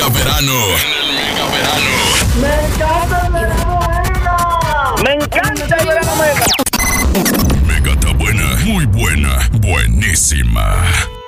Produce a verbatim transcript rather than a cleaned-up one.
mega verano. En el mega verano. ¡Me encanta el verano mega! ¡Me encanta el verano mega! Mega está buena, muy buena, buenísima.